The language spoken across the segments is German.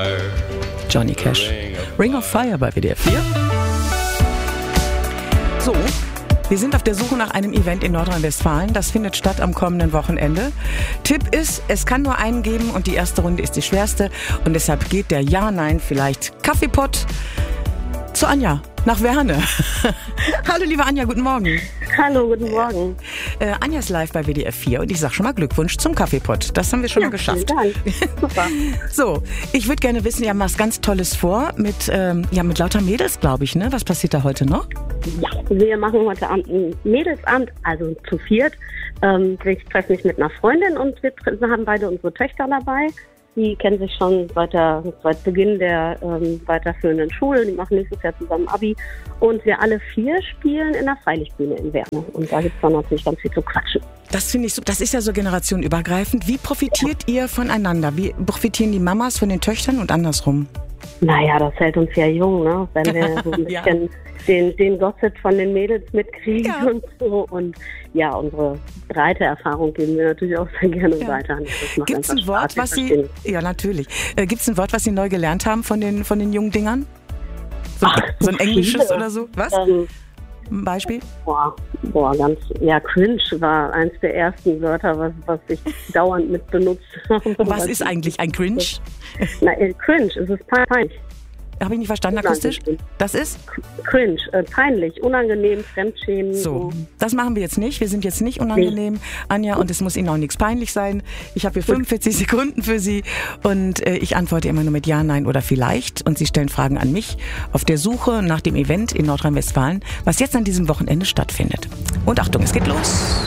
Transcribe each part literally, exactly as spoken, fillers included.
Johnny Cash. Ring of Fire bei W D R vier. So, wir sind auf der Suche nach einem Event in Nordrhein-Westfalen. Das findet statt am kommenden Wochenende. Tipp ist, es kann nur einen geben und die erste Runde ist die schwerste. Und deshalb geht der Ja-Nein-Vielleicht-Kaffeepott zu Anja nach Werne. Hallo liebe Anja, guten Morgen. Hallo, guten Morgen. Äh, Anja ist live bei W D R vier und ich sag schon mal Glückwunsch zum Kaffeepott. Das haben wir schon Ja, mal geschafft. vielen Dank. Super. So, ich würde gerne wissen, ihr habt was ganz Tolles vor mit, ähm, ja, mit lauter Mädels, glaube ich, ne? Was passiert da heute noch? Ja, wir machen heute Abend ein Mädelsabend, also zu viert. Ähm, ich treffe mich mit einer Freundin und wir tre- haben beide unsere Töchter dabei. Die kennen sich schon seit, der, seit Beginn der ähm, weiterführenden Schule. Die machen nächstes Jahr zusammen Abi. Und wir alle vier spielen in der Freilichtbühne in Werne. Und da gibt es dann natürlich ganz viel zu quatschen. Das finde ich so, das ist ja so generationenübergreifend. Wie profitiert ihr voneinander? Wie profitieren die Mamas von den Töchtern und andersrum? Naja, das hält uns ja jung, ne? Wenn wir so ein Ja. bisschen den, den Gossip von den Mädels mitkriegen Ja. und so. Und ja, unsere breite Erfahrung geben wir natürlich auch sehr gerne Ja. weiter. Gibt es ein Wort, was Sie, ja natürlich, äh, gibt es ein Wort, was Sie neu gelernt haben von den, von den jungen Dingern? So, Ach, so ein so englisches viele. oder so? Was? Ähm, Ein Beispiel? boah, boah, ganz, ja, cringe war eins der ersten Wörter, was, was ich dauernd mit benutzt habe. Was ist eigentlich ein Cringe? Na, äh, cringe, es ist peinlich. Habe ich nicht verstanden akustisch? Das ist? Cringe, äh, peinlich, unangenehm, Fremdschämen. So, das machen wir jetzt nicht. Wir sind jetzt nicht unangenehm, Anja, und es muss Ihnen auch nichts peinlich sein. Ich habe hier fünfundvierzig Sekunden für Sie und äh, ich antworte immer nur mit Ja, Nein oder Vielleicht und Sie stellen Fragen an mich auf der Suche nach dem Event in Nordrhein-Westfalen, was jetzt an diesem Wochenende stattfindet. Und Achtung, es geht los.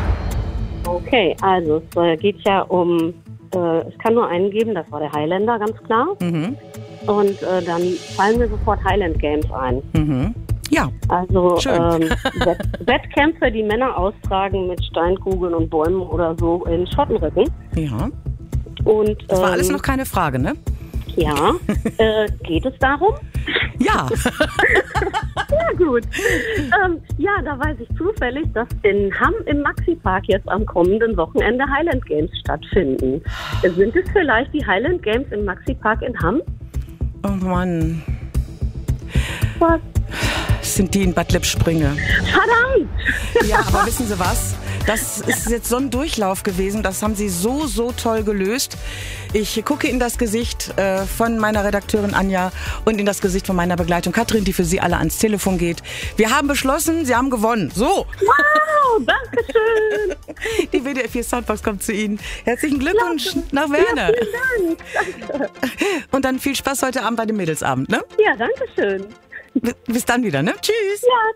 Okay, also es äh, geht ja um, äh, es kann nur einen geben, das war der Highlander, ganz klar. Mhm. Und äh, dann fallen mir sofort Highland Games ein. Mhm. Ja, Also Schön. ähm, Wett- Wettkämpfe, die Männer austragen mit Steinkugeln und Bäumen oder so in Schottenrücken. ja. Und, Das war ähm, alles noch keine Frage, ne? Ja, äh, geht es darum? Ja. Ja gut. ähm, ja, da weiß ich zufällig, dass in Hamm im Maxi-Park jetzt am kommenden Wochenende Highland Games stattfinden. Sind es vielleicht die Highland Games im Maxi-Park in Hamm? Oh Mann. Was? Das sind die in Bad Lippspringe. Verdammt! Ja, aber wissen Sie was? Das ist jetzt so ein Durchlauf gewesen. Das haben Sie so, so toll gelöst. Ich gucke in das Gesicht äh, von meiner Redakteurin Anja und in das Gesicht von meiner Begleitung Katrin, die für Sie alle ans Telefon geht. Wir haben beschlossen, Sie haben gewonnen. So. Wow, danke schön. Die W D R vier Soundbox kommt zu Ihnen. Herzlichen Glückwunsch nach Werne. Ja, vielen Dank. Danke. Und dann viel Spaß heute Abend bei dem Mädelsabend. Ne? Ja, danke schön. Bis dann wieder. Ne? Tschüss. Ja,